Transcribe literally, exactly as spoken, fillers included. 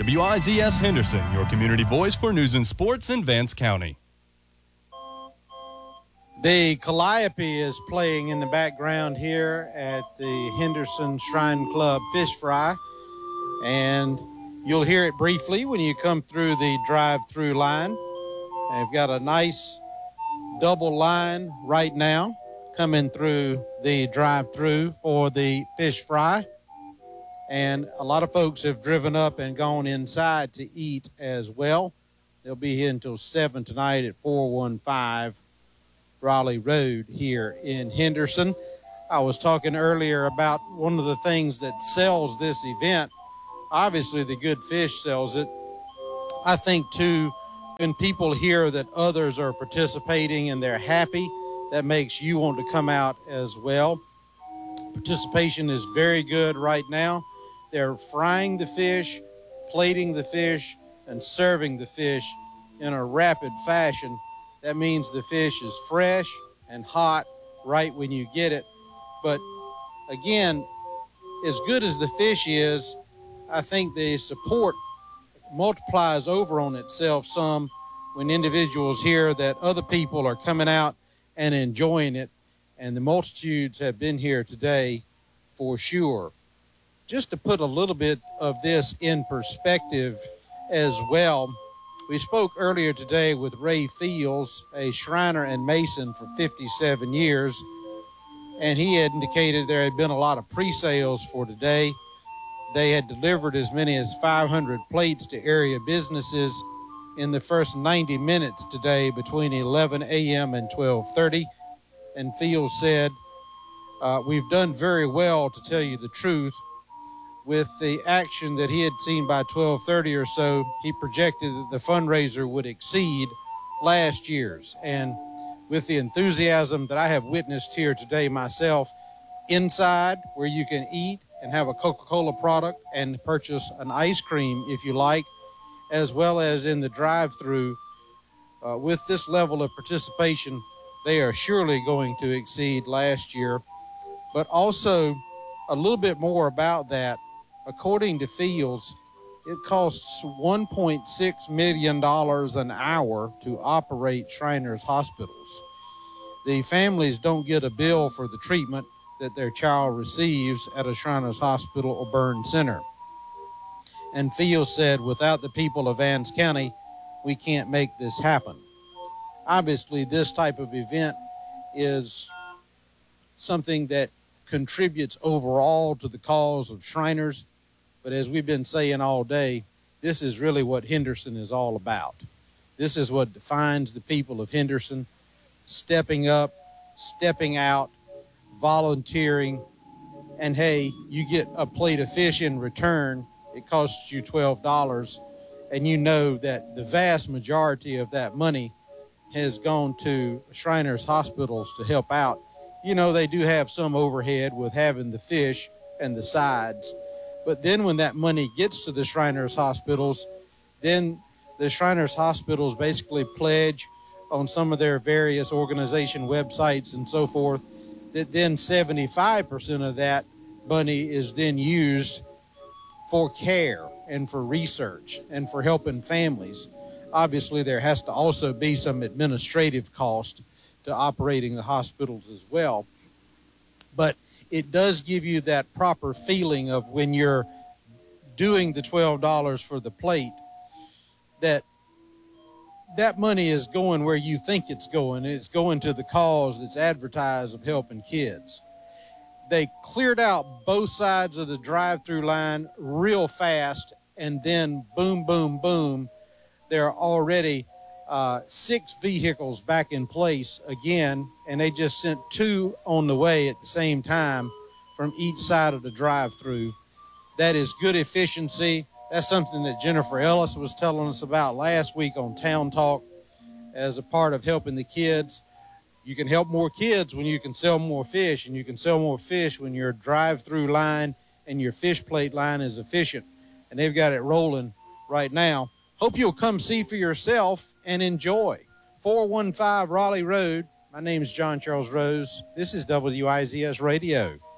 W I Z S Henderson, your community voice for news and sports in Vance County. The Calliope is playing in the background here at the Henderson Shrine Club Fish Fry, and you'll hear it briefly when you come through the drive-through line. They've got a nice double line right now coming through the drive-through for the fish fry, and a lot of folks have driven up and gone inside to eat as well. They'll be here until seven tonight at four one five Raleigh Road here in Henderson. I was talking earlier about one of the things that sells this event. Obviously, the good fish sells it. I think, too, when people hear that others are participating and they're happy, that makes you want to come out as well. Participation is very good right now. They're frying the fish, plating the fish, and serving the fish in a rapid fashion. That means the fish is fresh and hot right when you get it. But again, as good as the fish is, I think the support multiplies over on itself some when individuals hear that other people are coming out and enjoying it. And the multitudes have been here today for sure. Just to put a little bit of this in perspective as well, we spoke earlier today with Ray Fields, a Shriner and Mason for fifty-seven years, and he had indicated there had been a lot of pre-sales for today. They had delivered as many as five hundred plates to area businesses in the first ninety minutes today between eleven a.m. and twelve thirty. And Fields said, uh, we've done very well, to tell you the truth. With the action that he had seen by twelve thirty or so, he projected that the fundraiser would exceed last year's. And with the enthusiasm that I have witnessed here today myself, inside where you can eat and have a Coca-Cola product and purchase an ice cream if you like, as well as in the drive-through, uh, with this level of participation, they are surely going to exceed last year. But also a little bit more about that. According to Fields, it costs one point six million dollars an hour to operate Shriners hospitals. The families don't get a bill for the treatment that their child receives at a Shriners hospital or burn center. And Fields said, without the people of Vance County, we can't make this happen. Obviously, this type of event is something that contributes overall to the cause of Shriners. But as we've been saying all day, this is really what Henderson is all about. This is what defines the people of Henderson: stepping up, stepping out, volunteering, and hey, you get a plate of fish in return. It costs you twelve dollars, and you know that the vast majority of that money has gone to Shriners hospitals to help out. You know, they do have some overhead with having the fish and the sides. But then when that money gets to the Shriners hospitals, then the Shriners hospitals basically pledge on some of their various organization websites and so forth that then seventy-five percent of that money is then used for care and for research and for helping families. Obviously, there has to also be some administrative cost to operating the hospitals as well. But it does give you that proper feeling of when you're doing the twelve dollars for the plate, that that money is going where you think it's going. It's going to the cause that's advertised of helping kids. They cleared out both sides of the drive-through line real fast, and then boom, boom, boom, there are already uh, six vehicles back in place again, and they just sent two on the way at the same time from each side of the drive-through. That is good efficiency. That's something that Jennifer Ellis was telling us about last week on Town Talk as a part of helping the kids. You can help more kids when you can sell more fish, and you can sell more fish when your drive-through line and your fish plate line is efficient, and they've got it rolling right now. Hope you'll come see for yourself and enjoy. four one five Raleigh Road. My name is John Charles Rose. This is W I Z S Radio.